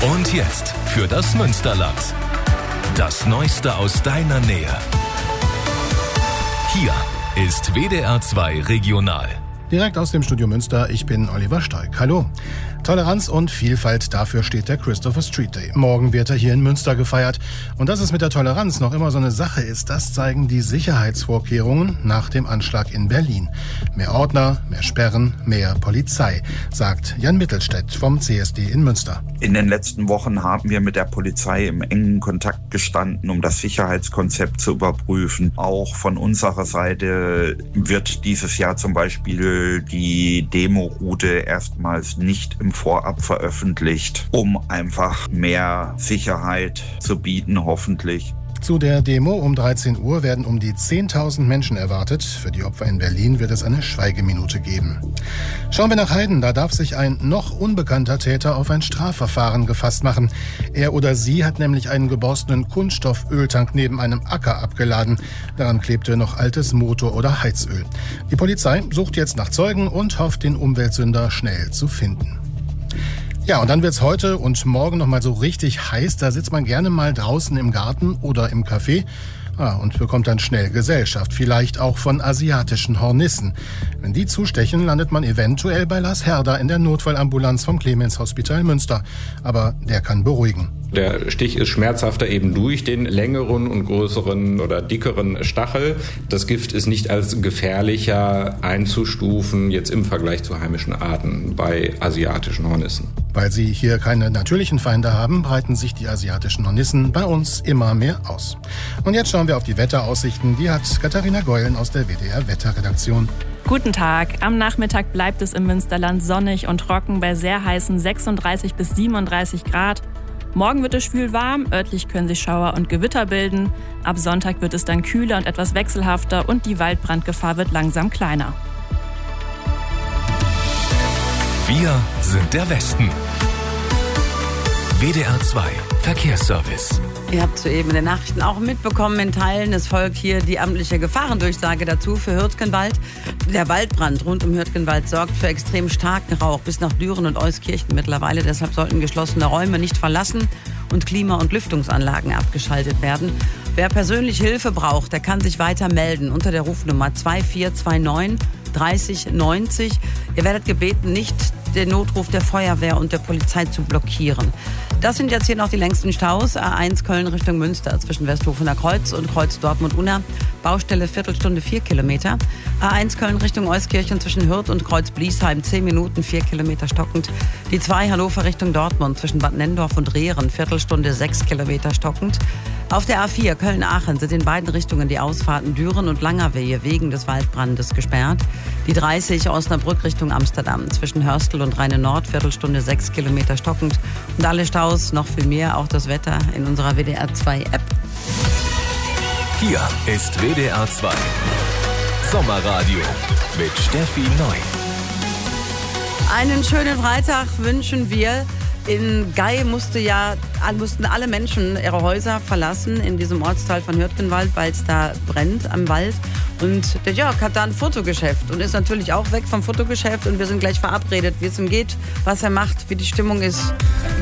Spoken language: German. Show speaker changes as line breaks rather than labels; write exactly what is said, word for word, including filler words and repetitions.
Und jetzt für das Münsterland. Das Neueste aus deiner Nähe. Hier ist W D R zwei Regional.
Direkt aus dem Studio Münster, ich bin Oliver Steig. Hallo. Toleranz und Vielfalt, dafür steht der Christopher Street Day. Morgen wird er hier in Münster gefeiert. Und dass es mit der Toleranz noch immer so eine Sache ist, das zeigen die Sicherheitsvorkehrungen nach dem Anschlag in Berlin. Mehr Ordner, mehr Sperren, mehr Polizei, sagt Jan Mittelstädt vom C S D in Münster.
In den letzten Wochen haben wir mit der Polizei im engen Kontakt gestanden, um das Sicherheitskonzept zu überprüfen. Auch von unserer Seite wird dieses Jahr zum Beispiel die Demo-Route erstmals nicht im Vorab veröffentlicht, um einfach mehr Sicherheit zu bieten, hoffentlich.
Zu der Demo um dreizehn Uhr werden um die zehntausend Menschen erwartet. Für die Opfer in Berlin wird es eine Schweigeminute geben. Schauen wir nach Heiden. Da darf sich ein noch unbekannter Täter auf ein Strafverfahren gefasst machen. Er oder sie hat nämlich einen geborstenen Kunststofföltank neben einem Acker abgeladen. Daran klebte noch altes Motor- oder Heizöl. Die Polizei sucht jetzt nach Zeugen und hofft, den Umweltsünder schnell zu finden. Ja, und dann wird's heute und morgen noch mal so richtig heiß. Da sitzt man gerne mal draußen im Garten oder im Café ah, und bekommt dann schnell Gesellschaft. Vielleicht auch von asiatischen Hornissen. Wenn die zustechen, landet man eventuell bei Lars Herder in der Notfallambulanz vom Clemens Hospital Münster. Aber der kann beruhigen.
Der Stich ist schmerzhafter eben durch den längeren und größeren oder dickeren Stachel. Das Gift ist nicht als gefährlicher einzustufen, jetzt im Vergleich zu heimischen Arten bei asiatischen Hornissen.
Weil sie hier keine natürlichen Feinde haben, breiten sich die asiatischen Hornissen bei uns immer mehr aus. Und jetzt schauen wir auf die Wetteraussichten. Die hat Katharina Geulen aus der W D R-Wetterredaktion.
Guten Tag. Am Nachmittag bleibt es im Münsterland sonnig und trocken bei sehr heißen sechsunddreißig bis siebenunddreißig Grad. Morgen wird es schwül warm, örtlich können sich Schauer und Gewitter bilden. Ab Sonntag wird es dann kühler und etwas wechselhafter und die Waldbrandgefahr wird langsam kleiner.
Wir sind der Westen. W D R zwei Verkehrsservice.
Ihr habt soeben in den Nachrichten auch mitbekommen, in Teilen, es folgt hier die amtliche Gefahrendurchsage dazu für Hürtgenwald. Der Waldbrand rund um Hürtgenwald sorgt für extrem starken Rauch bis nach Düren und Euskirchen mittlerweile. Deshalb sollten geschlossene Räume nicht verlassen und Klima- und Lüftungsanlagen abgeschaltet werden. Wer persönlich Hilfe braucht, der kann sich weiter melden unter der Rufnummer zwei vier zwei neun dreißig neunzig. Ihr werdet gebeten, nicht den Notruf der Feuerwehr und der Polizei zu blockieren. Das sind jetzt hier noch die längsten Staus. A eins Köln Richtung Münster zwischen Westhofener Kreuz und Kreuz Dortmund-Unna. Baustelle Viertelstunde vier Kilometer. A eins Köln Richtung Euskirchen zwischen Hürth und Kreuz Bliesheim zehn Minuten, vier Kilometer stockend. Die zwei Hannover Richtung Dortmund zwischen Bad Nennendorf und Rehren Viertelstunde sechs Kilometer stockend. Auf der A vier Köln-Aachen sind in beiden Richtungen die Ausfahrten Düren und Langerwehe wegen des Waldbrandes gesperrt. Die dreißig Osnabrück Richtung Amsterdam zwischen Hörstel und Rheine-Nord Viertelstunde sechs Kilometer stockend. Und alle Staus, noch viel mehr, auch das Wetter in unserer W D R zwei App.
Hier ist W D R zwei Sommerradio mit Steffi Neu.
Einen schönen Freitag wünschen wir. In Gei musste ja, mussten alle Menschen ihre Häuser verlassen in diesem Ortsteil von Hürtgenwald, weil es da brennt am Wald. Und der Jörg hat da ein Fotogeschäft und ist natürlich auch weg vom Fotogeschäft. Und wir sind gleich verabredet, wie es ihm geht, was er macht, wie die Stimmung ist.